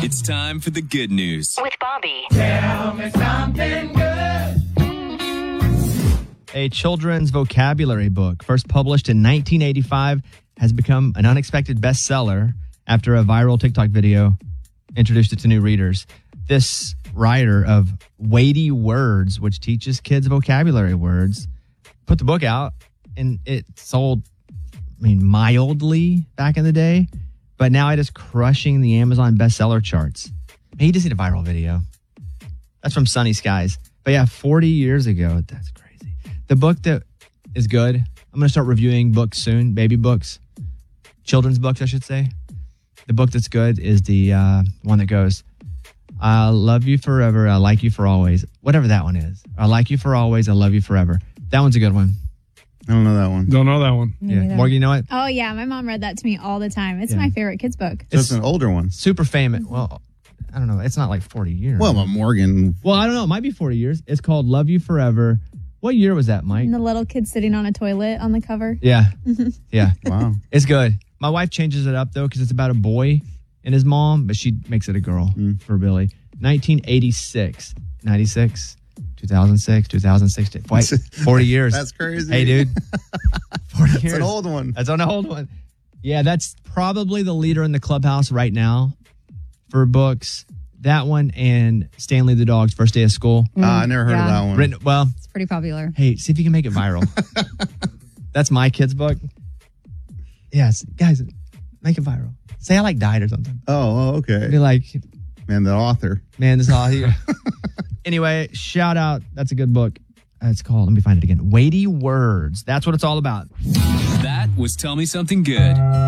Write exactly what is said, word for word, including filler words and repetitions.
It's time for the good news with Bobby. Tell me something good. A children's vocabulary book, first published in nineteen eighty-five, has become an unexpected bestseller after a viral TikTok video introduced it to new readers. This writer of Weighty Words, which teaches kids vocabulary words, put the book out, and it sold, I mean, mildly back in the day, but now it is crushing the Amazon bestseller charts. He just did a viral video. That's from Sunny Skies. But yeah, forty years ago, that's crazy. The book that is good, I'm going to start reviewing books soon, baby books, children's books, I should say. The book that's good is the uh, one that goes, I love you forever, I like you for always. Whatever that one is. I like you for always, I love you forever. That one's a good one. I don't know that one. Don't know that one. Me Yeah. neither. Morgan, you know it? Oh, yeah. My mom read that to me all the time. It's Yeah. my favorite kids book. So it's an older one. Super famous. Well, I don't know. It's not like forty years. Well, but Morgan. Well, I don't know. It might be forty years. It's called Love You Forever. What year was that, Mike? And the little kid sitting on a toilet on the cover. Yeah. Yeah. Wow. It's good. My wife changes it up, though, because it's about a boy and his mom, but she makes it a girl Mm. for Billy. nineteen eighty-six, ninety-six, two thousand six, two thousand sixteen. Wait, forty years. That's crazy. Hey, dude. forty years. It's an old one. That's an old one. Yeah, that's probably the leader in the clubhouse right now for books. That one and Stanley the Dog's First Day of School. Uh, I never heard Yeah. of that one. Written, well, It's pretty popular. hey, see if you can make it viral. That's my kid's book. Yes, guys, make it viral. Say I like died or something. Oh, oh, okay. Be like, Man, the author. man, this is all here. Anyway, shout out. That's a good book. Uh, It's called, let me find it again. Weighty Words. That's what it's all about. That was Tell Me Something Good.